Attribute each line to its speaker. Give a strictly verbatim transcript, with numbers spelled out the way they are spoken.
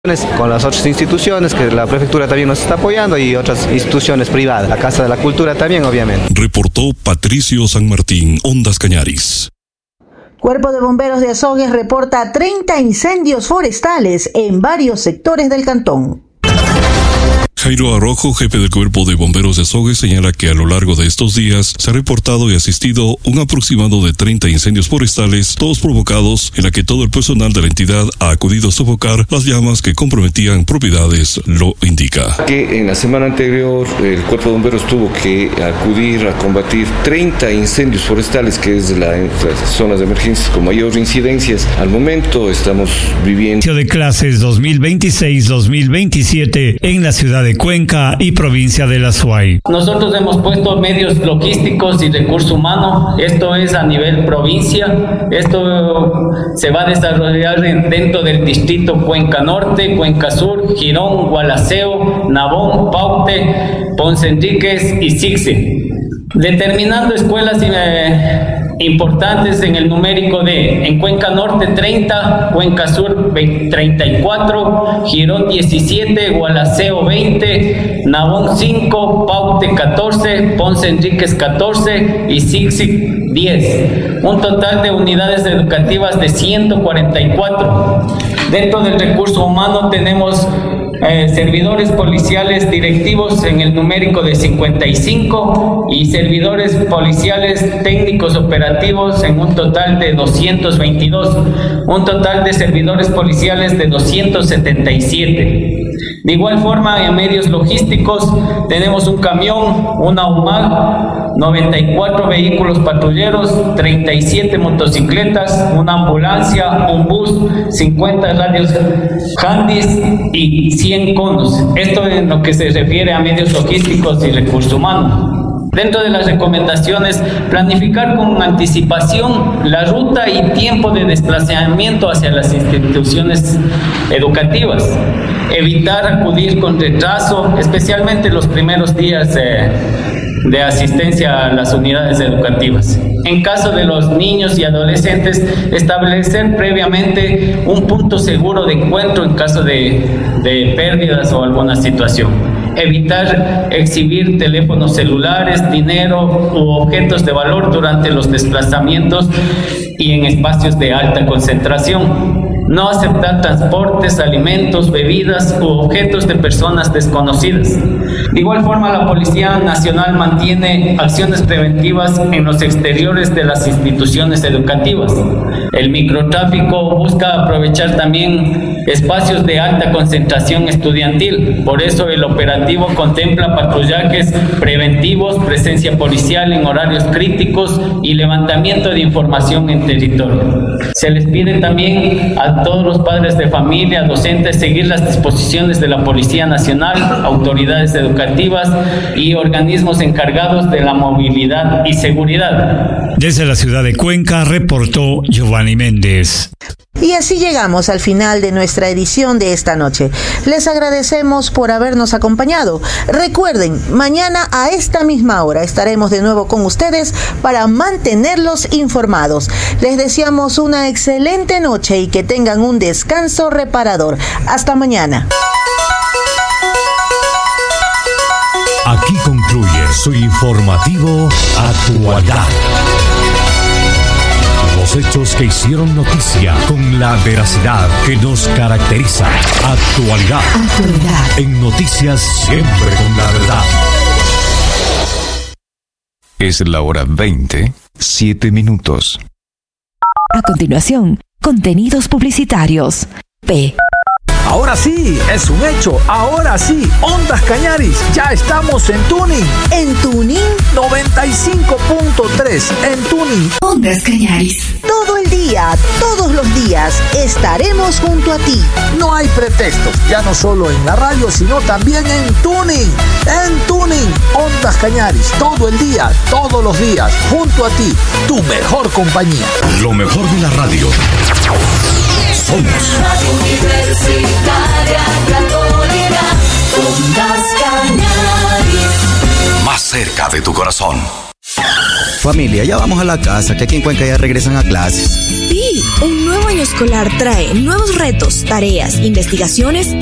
Speaker 1: con las otras instituciones, que la prefectura también nos está apoyando y otras instituciones privadas, la Casa de la Cultura también, obviamente.
Speaker 2: Reportó Patricio San Martín, Ondas Cañaris.
Speaker 3: Cuerpo de Bomberos de Azogues reporta treinta incendios forestales en varios sectores del cantón.
Speaker 2: Jairo Arrojo, jefe del Cuerpo de Bomberos de Azogues, señala que a lo largo de estos días se ha reportado y asistido un aproximado de treinta incendios forestales, todos provocados, en la que todo el personal de la entidad ha acudido a sofocar las llamas que comprometían propiedades, lo indica.
Speaker 4: Que en la semana anterior el Cuerpo de Bomberos tuvo que acudir a combatir treinta incendios forestales, que es la, las zonas de emergencias con mayor incidencias. Al momento estamos viviendo
Speaker 5: de clases dos mil veintiséis dos mil veintisiete en la ciudad de Cuenca y provincia de La Suay.
Speaker 6: Nosotros hemos puesto medios logísticos y recurso humano, esto es a nivel provincia, esto se va a desarrollar dentro del distrito Cuenca Norte, Cuenca Sur, Girón, Gualaceo, Nabón, Paute, Ponce Enríquez y Sixe, determinando escuelas eh, importantes en el numérico de en Cuenca Norte treinta, Cuenca Sur treinta y cuatro, Girón diecisiete, Gualaceo veinte, Nabón cinco, Paute catorce, Ponce Enríquez catorce y Sixic diez. Un total de unidades educativas de ciento cuarenta y cuatro. Dentro del recurso humano tenemos Eh, servidores policiales directivos en el numérico de cincuenta y cinco y servidores policiales técnicos operativos en un total de doscientos veintidós, un total de servidores policiales de doscientos setenta y siete. De igual forma, en medios logísticos tenemos un camión, una U M A G, noventa y cuatro vehículos patrulleros, treinta y siete motocicletas, una ambulancia, un bus, cincuenta radios handys y cien conos. Esto en lo que se refiere a medios logísticos y recursos humanos. Dentro de las recomendaciones, planificar con anticipación la ruta y tiempo de desplazamiento hacia las instituciones educativas. Evitar acudir con retraso, especialmente los primeros días de, de asistencia a las unidades educativas. En caso de los niños y adolescentes, establecer previamente un punto seguro de encuentro en caso de, de pérdidas o alguna situación. Evitar exhibir teléfonos celulares, dinero u objetos de valor durante los desplazamientos y en espacios de alta concentración. No aceptar transportes, alimentos, bebidas u objetos de personas desconocidas. De igual forma, la Policía Nacional mantiene acciones preventivas en los exteriores de las instituciones educativas. El microtráfico busca aprovechar también espacios de alta concentración estudiantil. Por eso el operativo contempla patrullajes preventivos, presencia policial en horarios críticos y levantamiento de información en territorio. Se les pide también a todos los padres de familia, docentes, seguir las disposiciones de la Policía Nacional, autoridades educativas y organismos encargados de la movilidad y seguridad.
Speaker 5: Desde la ciudad de Cuenca reportó Giovanni Méndez.
Speaker 3: Y así llegamos al final de nuestra edición de esta noche. Les agradecemos por habernos acompañado. Recuerden, mañana a esta misma hora estaremos de nuevo con ustedes para mantenerlos informados. Les deseamos una excelente noche y que tengan un descanso reparador. Hasta mañana.
Speaker 7: Aquí concluye su informativo Actualidad. Los hechos que hicieron noticia con la veracidad que nos caracteriza. Actualidad. Actualidad. En noticias siempre con la verdad.
Speaker 8: Es la hora veinte, siete minutos.
Speaker 9: A continuación, contenidos publicitarios. P.
Speaker 10: Ahora sí, es un hecho. Ahora sí, Ondas Cañaris, ya estamos en Tuning.
Speaker 3: ¿En Tuning?
Speaker 10: noventa y cinco punto tres en Tuning.
Speaker 9: Ondas Cañaris.
Speaker 3: Todo el día, todos los días, estaremos junto a ti.
Speaker 10: No hay pretextos, ya no solo en la radio, sino también en Tuning. En Tuning, Ondas Cañaris, todo el día, todos los días, junto a ti, tu mejor compañía.
Speaker 7: Lo mejor de la radio. Somos
Speaker 11: Radio Universitaria Católica, Ondas Cañaris.
Speaker 7: más cerca de tu corazón.
Speaker 12: Familia, ya vamos a la casa, que aquí en Cuenca ya regresan a clases.
Speaker 13: Sí, un nuevo año escolar trae nuevos retos, tareas, investigaciones